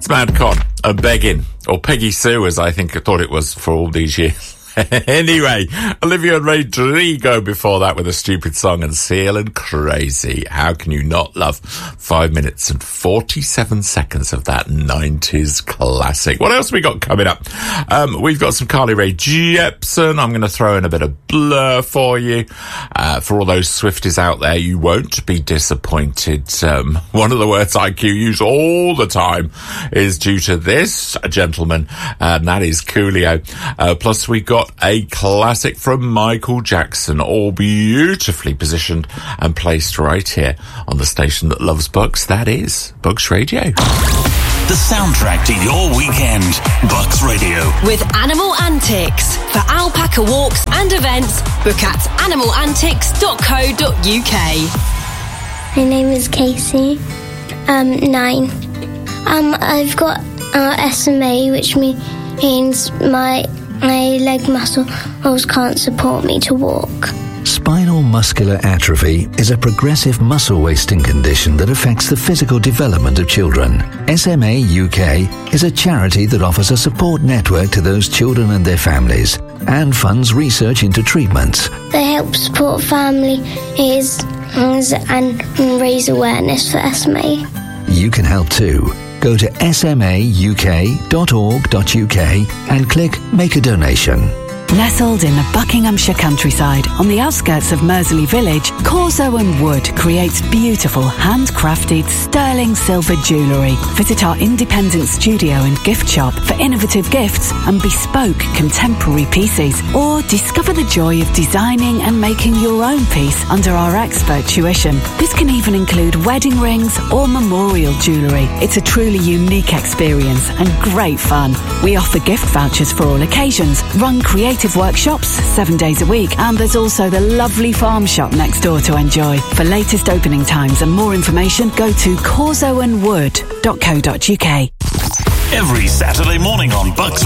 It's Mad Con, begging, or Peggy Sue, as I thought it was for all these years. Anyway, Olivia Rodrigo before that with a stupid song, and Seal and Crazy. How can you not love 5 minutes and 47 seconds of that 90s classic? What else we got coming up? We've got some Carly Rae Jepsen. I'm going to throw in a bit of Blur for you. For all those Swifties out there, you won't be disappointed. One of the words IQ use all the time is due to this gentleman, and that is Coolio. Plus we got a classic from Michael Jackson, all beautifully positioned and placed right here on the station that loves books. That is Bucks Radio. The soundtrack to your weekend, Bucks Radio. With Animal Antics. For alpaca walks and events, book at animalantics.co.uk. My name is Casey. 9. I've got SMA, which means my leg muscles can't support me to walk. Spinal muscular atrophy is a progressive muscle wasting condition that affects the physical development of children. SMA UK is a charity that offers a support network to those children and their families and funds research into treatments. They help support families and raise awareness for SMA. You can help too. Go to smauk.org.uk and click Make a Donation. Nestled in the Buckinghamshire countryside, on the outskirts of Mersley Village, Corso & Wood creates beautiful, handcrafted, sterling silver jewellery. Visit our independent studio and gift shop for innovative gifts and bespoke contemporary pieces. Or discover the joy of designing and making your own piece under our expert tuition. This can even include wedding rings or memorial jewellery. It's a truly unique experience and great fun. We offer gift vouchers for all occasions, run creative workshops 7 days a week, and there's also the lovely farm shop next door to enjoy. For latest opening times and more information, go to corsoandwood.co.uk. Every Saturday morning on Bucks